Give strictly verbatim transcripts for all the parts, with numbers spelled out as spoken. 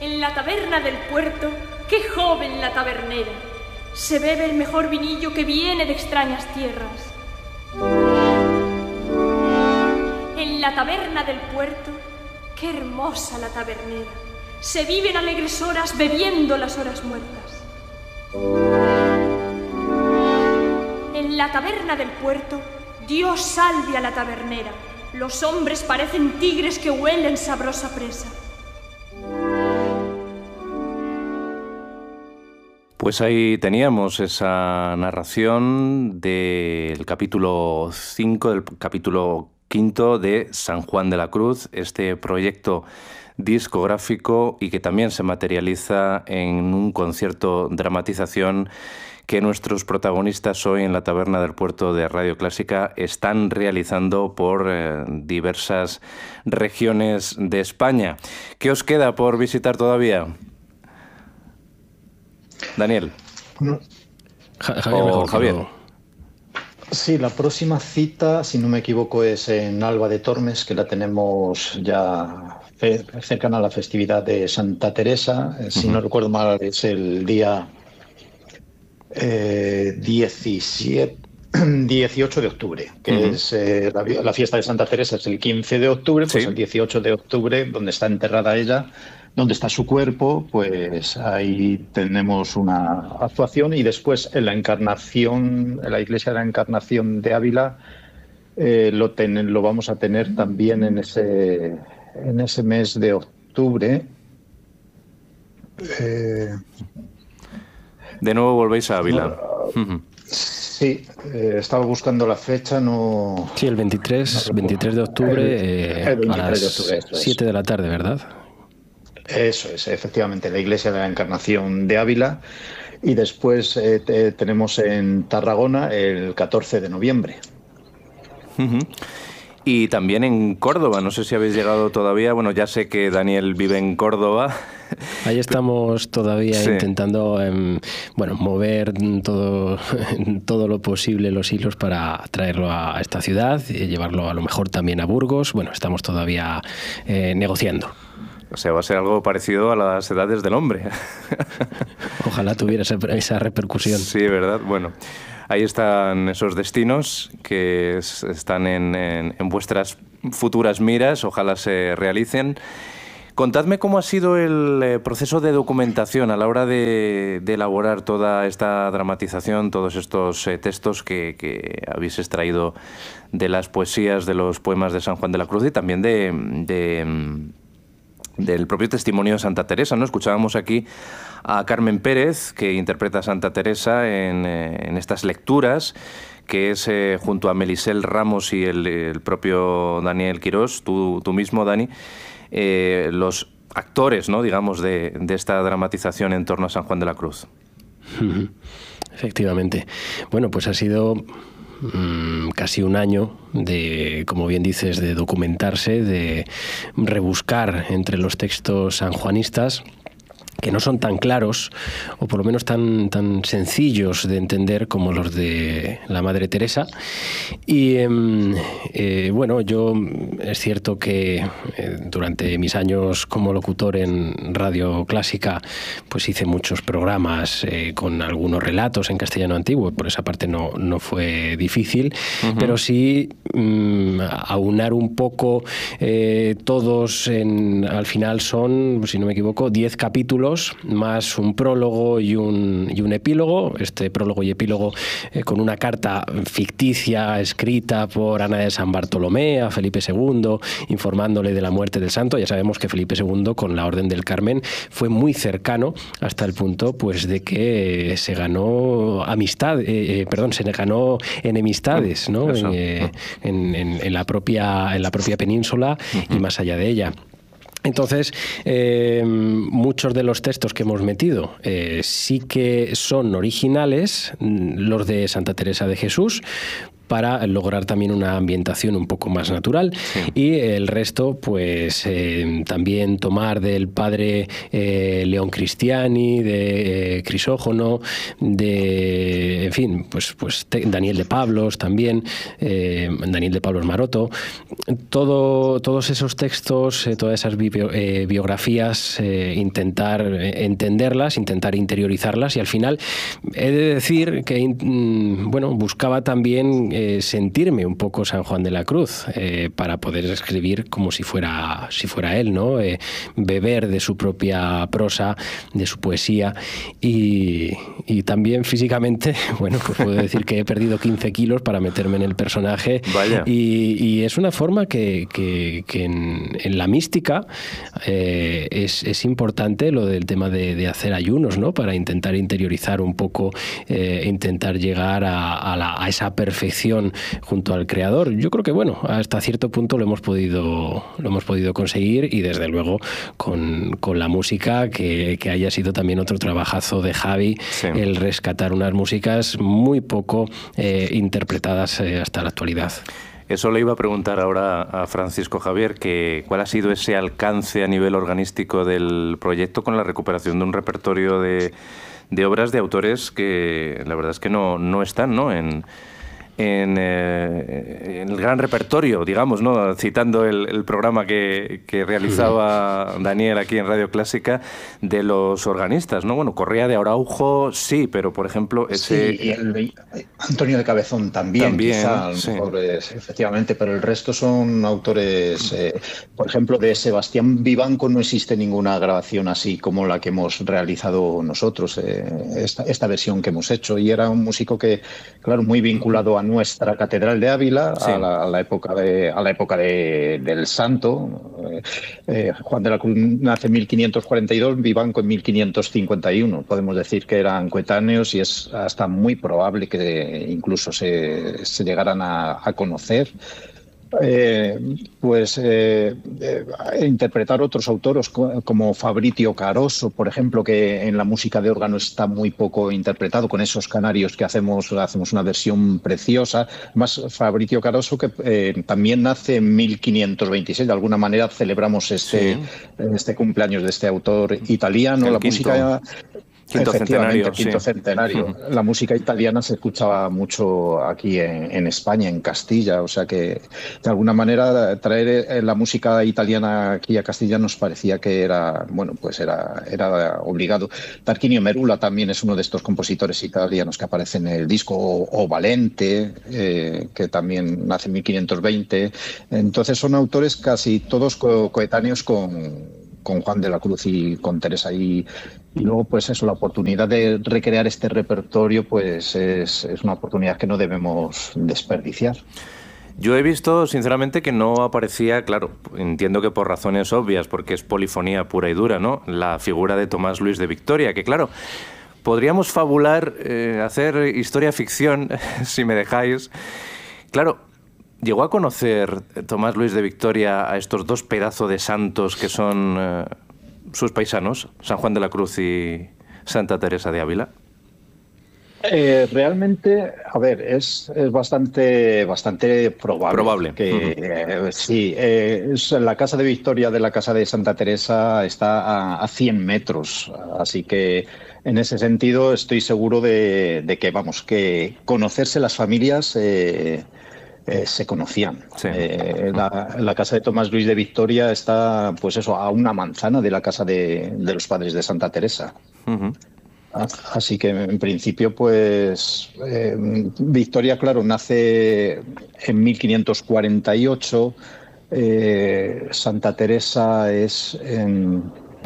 En la taberna del puerto, qué joven la tabernera. Se bebe el mejor vinillo que viene de extrañas tierras. En la taberna del puerto, qué hermosa la tabernera. Se viven alegres horas bebiendo las horas muertas. En la taberna del puerto, Dios salve a la tabernera. Los hombres parecen tigres que huelen sabrosa presa. Pues ahí teníamos esa narración del capítulo cinco, del capítulo quinto de San Juan de la Cruz, este proyecto discográfico y que también se materializa en un concierto dramatización que nuestros protagonistas hoy en la Taberna del Puerto de Radio Clásica están realizando por eh, diversas regiones de España. ¿Qué os queda por visitar todavía? Daniel. No. Ja, Javier, o Javier. Sí, la próxima cita, si no me equivoco, es en Alba de Tormes, que la tenemos ya cercana a la festividad de Santa Teresa. Uh-huh. Si no recuerdo mal, es el día eh, diecisiete, dieciocho de octubre, que uh-huh. es eh, la, la fiesta de Santa Teresa es el quince de octubre, pues sí. El dieciocho de octubre, donde está enterrada ella, donde está su cuerpo, pues ahí tenemos una actuación. Y después en la Encarnación, en la Iglesia de la Encarnación de Ávila, eh, lo, ten, lo vamos a tener también en ese, en ese mes de octubre. Eh, de nuevo volvéis a Ávila. No, sí, eh, estaba buscando la fecha, no... Sí, el veintitrés, no veintitrés de octubre, eh, el veintitrés a las de octubre, siete de la tarde, ¿verdad? Eso es, efectivamente, la Iglesia de la Encarnación de Ávila. Y después eh, te, tenemos en Tarragona el catorce de noviembre. Uh-huh. Y también en Córdoba, no sé si habéis llegado todavía. Bueno, ya sé que Daniel vive en Córdoba. Ahí estamos todavía sí. intentando eh, bueno, mover todo, todo lo posible los hilos para traerlo a esta ciudad y llevarlo a lo mejor también a Burgos. Bueno, estamos todavía eh, negociando. O sea, va a ser algo parecido a las edades del hombre. Ojalá tuviera esa repercusión. Sí, ¿verdad? Bueno, ahí están esos destinos que están en, en, en vuestras futuras miras. Ojalá se realicen. Contadme cómo ha sido el proceso de documentación a la hora de, de elaborar toda esta dramatización, todos estos eh, textos que, que habéis extraído de las poesías, de los poemas de San Juan de la Cruz y también de... de del propio testimonio de Santa Teresa, ¿no? Escuchábamos aquí a Carmen Pérez, que interpreta a Santa Teresa en, en estas lecturas, que es eh, junto a Melisel Ramos y el, el propio Daniel Quirós, tú, tú mismo, Dani, eh, los actores, ¿no?, digamos, de, de esta dramatización en torno a San Juan de la Cruz. Efectivamente. Bueno, pues ha sido casi un año de, como bien dices, de documentarse, de rebuscar entre los textos sanjuanistas que no son tan claros, o por lo menos tan, tan sencillos de entender como los de la Madre Teresa. Y eh, bueno, yo es cierto que eh, durante mis años como locutor en Radio Clásica, pues hice muchos programas eh, con algunos relatos en castellano antiguo, por esa parte no, no fue difícil, uh-huh. pero sí um, aunar un poco eh, todos, en, al final son, si no me equivoco, diez capítulos, más un prólogo y un, y un epílogo. Este prólogo y epílogo eh, con una carta ficticia escrita por Ana de San Bartolomé a Felipe segundo, informándole de la muerte del santo. Ya sabemos que Felipe segundo, con la Orden del Carmen, fue muy cercano hasta el punto pues de que se ganó amistad, eh, eh, perdón, se ganó enemistades, ¿no? Eh, en, en, en la propia, en la propia península y más allá de ella. Entonces, eh, muchos de los textos que hemos metido eh, sí que son originales, los de Santa Teresa de Jesús, para lograr también una ambientación un poco más natural. Sí. Y el resto, pues eh, también tomar del padre eh, León Cristiani, de eh, Crisógono, de, en fin, pues, pues te, Daniel de Pablos también, eh, Daniel de Pablos Maroto, todo, todos esos textos, eh, todas esas bio, eh, biografías, eh, intentar entenderlas, intentar interiorizarlas, y al final he de decir que, bueno, buscaba también eh, sentirme un poco San Juan de la Cruz, eh, para poder escribir como si fuera, si fuera él, ¿no? Eh, beber de su propia prosa, de su poesía, y, y también físicamente, bueno, pues puedo decir que he perdido quince kilos para meterme en el personaje. Vaya. Y, y es una forma que, que, que en, en la mística eh, es, es importante lo del tema de, de hacer ayunos, ¿no? Para intentar interiorizar un poco, eh, intentar llegar a, a, la, a esa perfección junto al Creador. Yo creo que, bueno, hasta cierto punto lo hemos podido, lo hemos podido conseguir, y desde luego con, con la música, que, que haya sido también otro trabajazo de Javi, sí. El rescatar unas músicas muy poco eh, interpretadas eh, hasta la actualidad. Eso le iba a preguntar ahora a Francisco Javier, que cuál ha sido ese alcance a nivel organístico del proyecto con la recuperación de un repertorio de, de obras de autores que la verdad es que no, no están, ¿no? en... En, eh, en el gran repertorio, digamos, ¿no? Citando el, el programa que, que realizaba Daniel aquí en Radio Clásica, de los organistas, ¿no? Bueno, Correa de Araujo, sí, pero por ejemplo ese... Sí, y el, Antonio de Cabezón también, también quizá, sí. Pobres, efectivamente, pero el resto son autores, eh, por ejemplo, de Sebastián Vivanco no existe ninguna grabación así como la que hemos realizado nosotros, eh, esta, esta versión que hemos hecho, y era un músico que, claro, muy vinculado a nuestra Catedral de Ávila, sí. a, la, a la época de a la época de, del Santo. Eh, eh, Juan de la Cruz nace en mil quinientos cuarenta y dos, Vivanco en mil quinientos cincuenta y uno. Podemos decir que eran coetáneos, y es hasta muy probable que incluso se, se llegaran a, a conocer. Eh, pues eh, eh, interpretar otros autores como Fabrizio Caroso, por ejemplo, que en la música de órgano está muy poco interpretado, con esos canarios que hacemos hacemos una versión preciosa. Más Fabrizio Caroso, que eh, también nace en mil quinientos veintiséis. De alguna manera celebramos este, sí. este cumpleaños de este autor italiano. El la quinto. música Quinto centenario, quinto sí. centenario. Uh-huh. La música italiana se escuchaba mucho aquí en, en España, en Castilla, o sea que de alguna manera traer la música italiana aquí a Castilla nos parecía que era, bueno, pues era, era obligado. Tarquinio Merula también es uno de estos compositores italianos que aparece en el disco, o, o Valente, eh, que también nace en mil quinientos veinte. Entonces son autores casi todos co- coetáneos con con Juan de la Cruz y con Teresa, y, y luego pues eso, la oportunidad de recrear este repertorio pues es, es una oportunidad que no debemos desperdiciar. Yo he visto, sinceramente, que no aparecía, claro, entiendo que por razones obvias, porque es polifonía pura y dura, ¿no? La figura de Tomás Luis de Victoria, que claro, podríamos fabular, eh, hacer historia-ficción, si me dejáis. Claro, ¿llegó a conocer Tomás Luis de Victoria a estos dos pedazos de santos que son eh, sus paisanos, San Juan de la Cruz y Santa Teresa de Ávila? Eh, realmente, a ver, es, es bastante, bastante probable. Probable. Que, uh-huh. eh, sí, eh, es, la casa de Victoria de la casa de Santa Teresa está a, a cien metros, así que en ese sentido estoy seguro de, de que, vamos, que conocerse las familias... Eh, Eh, se conocían. Sí. Eh, la, la casa de Tomás Luis de Victoria está, pues eso, a una manzana de la casa de, de los padres de Santa Teresa. Uh-huh. Así que en principio, pues eh, Victoria, claro, nace en mil quinientos cuarenta y ocho. Eh, Santa Teresa es en...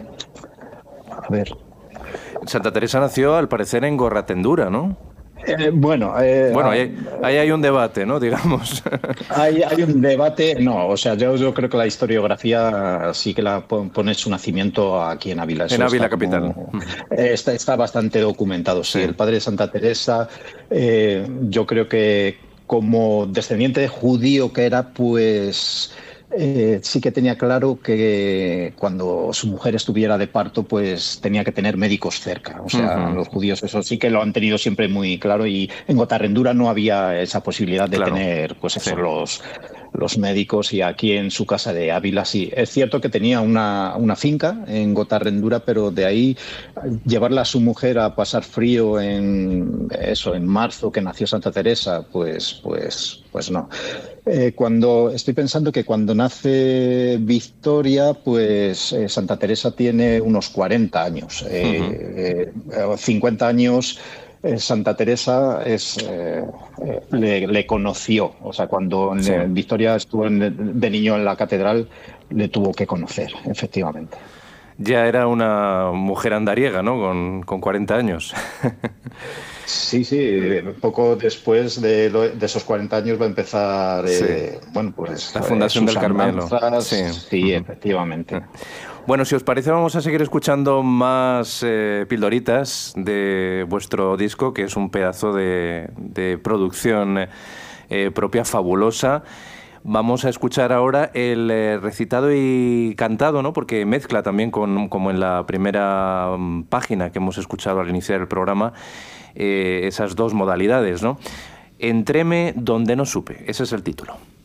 A ver. Santa Teresa nació, al parecer, en Gorratendura, ¿no? Eh, bueno, eh, bueno ahí, ahí hay un debate, ¿no? Digamos. Hay, hay un debate, no, o sea, yo, yo creo que la historiografía sí que la pone su nacimiento aquí en Ávila. En Ávila capital. Como, está, está bastante documentado, sí. sí. El padre de Santa Teresa, eh, yo creo que como descendiente de judío que era, pues... eh, sí que tenía claro que cuando su mujer estuviera de parto, pues tenía que tener médicos cerca. O sea, uh-huh. los judíos eso sí que lo han tenido siempre muy claro, y en Gotarrendura no había esa posibilidad de claro. tener pues eso, sí. los, los médicos, y aquí en su casa de Ávila sí. Es cierto que tenía una, una finca en Gotarrendura, pero de ahí llevarla a su mujer a pasar frío en eso, en marzo, que nació Santa Teresa, pues, pues, pues no. Eh, cuando estoy pensando que cuando nace Victoria, pues eh, Santa Teresa tiene unos cuarenta años, eh, uh-huh. eh, cincuenta años. Eh, Santa Teresa es, eh, eh, le, le conoció, o sea, cuando sí. le, Victoria estuvo en, de niño en la catedral, le tuvo que conocer, efectivamente. Ya era una mujer andariega, ¿no? Con, con cuarenta años. Sí, sí, poco después de, lo, de esos cuarenta años va a empezar eh, sí. bueno, pues, la fundación eh, del Carmelo. Sí, sí uh-huh. efectivamente. Bueno, si os parece, vamos a seguir escuchando más eh, pildoritas de vuestro disco, que es un pedazo de, de producción eh, propia fabulosa. Vamos a escuchar ahora el eh, recitado y cantado, ¿no? Porque mezcla también, con, como en la primera um, página que hemos escuchado al iniciar el programa, eh, esas dos modalidades, ¿no? Entréme donde no supe, ese es el título.